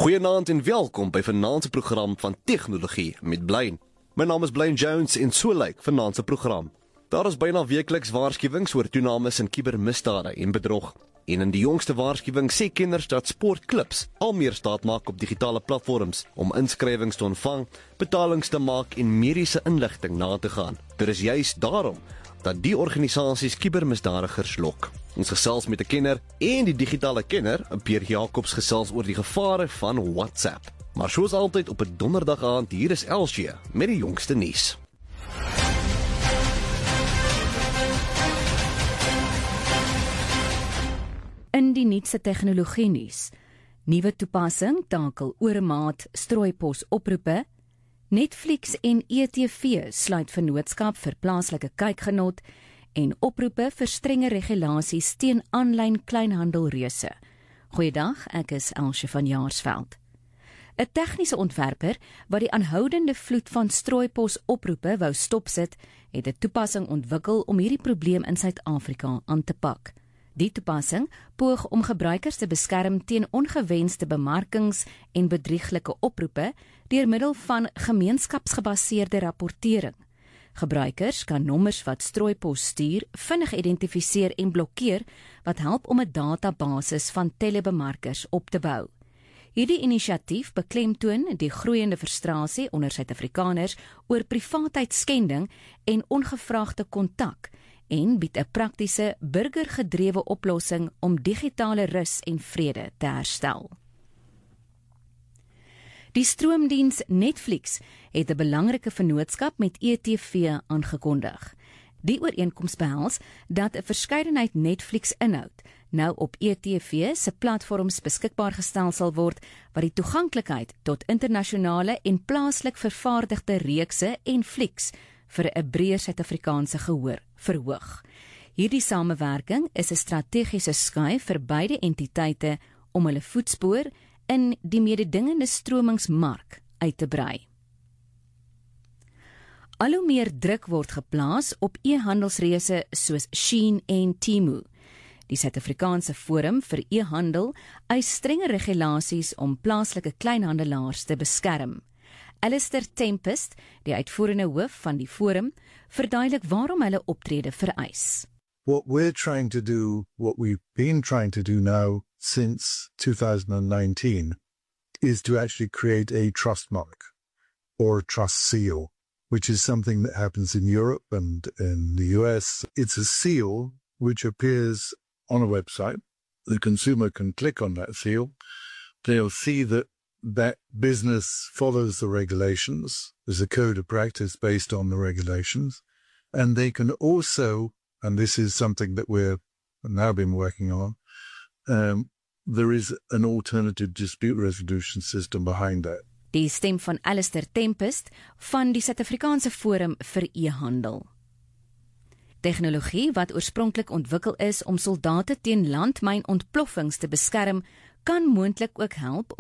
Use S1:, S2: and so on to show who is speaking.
S1: Goeienaand en welkom by vanaand se program van Tegnologie met Blaine. My naam is Blaine Jones en so lyk vanaand se program. Daar is byna weekliks waarskuwings oor toenames in kubermisdade en bedrog. En in die jongste waarskuwing sê kenners dat sportklubs al meer staat maak op digitale platforms om inskrywings te ontvang, betalings te maak en mediese inligting na te gaan. Dit is juis daarom dat die organisasies kubermisdadigers lok. Ons gesels met 'n kenner en die digitale kenner, Pierre Jacobs, gesels oor die gevare van WhatsApp. Maar soos altyd op 'n donderdag aand, hier is Elsje met die jongste nuus.
S2: In die nuutste tegnologie nuus. Nuwe toepassing takel oormaat strooipos oproepe. Netflix en ETV sluit vennootskap vir plaaslike kykgenot en oproepe vir strenge regulasies teen aanlyn kleinhandelreuse. Goeiedag, ek is Elsje van Jaarsveld. 'n Tegniese ontwerper wat die aanhoudende vloed van strooipos oproepe wou stopsit, het 'n toepassing ontwikkel om hierdie probleem in Suid-Afrika aan te pak. Die toepassing poog om gebruikers te beskerm teen ongewenste bemarkings en bedrieglike oproepe deur middel van gemeenskapsgebaseerde rapportering. Gebruikers kan nommers wat strooipos stuur vinnig identifiseer en blokkeer, wat help om 'n databasis van telebemarkers op te bou. Hierdie inisiatief beklemtoon die groeiende frustrasie onder Suid-Afrikaners oor privaatheidsskending en ongevraagde kontak en bied 'n praktiese, burgergedrewe oplossing om digitale rus en vrede te herstel. Die stroomdiens Netflix het 'n belangrike vennootskap met ETV aangekondig. Die ooreenkoms behels dat 'n verskeidenheid Netflix-inhoud nou op ETV se platforms beskikbaar gestel sal word, wat die toeganklikheid tot internasionale en plaaslik vervaardigde reekse en flieks vir 'n breër Suid-Afrikaanse gehoor verhoog. Hierdie samewerking is 'n strategiese skuif vir beide entiteite om hulle voetspoor in die mededingende stromingsmark uit te brei. Al hoe meer druk word geplaas op e-handelsreuse soos Shein en Temu. Die Suid-Afrikaanse Forum vir E-handel eis strenge regulasies om plaaslike kleinhandelaars te beskerm. Alistair Tempest, die uitvoerende hoof van die forum, verduidelik waarom hulle optrede vereis.
S3: What we've been trying to do now since 2019 is to actually create a trust mark or trust seal, which is something that happens in Europe and in the US. It's a seal which appears on a website. The consumer can click on that seal. They'll see that business follows the regulations. There's a code of practice based on the regulations. And they can also, and this is something that we've now been working on, there is an alternative dispute resolution system behind that.
S2: Die stem van Alistair Tempest van die Suid-Afrikaanse Forum vir E-handel. Tegnologie wat oorspronklik ontwikkel is om soldate teen landmynontploffings te beskerm, kan moontlik ook help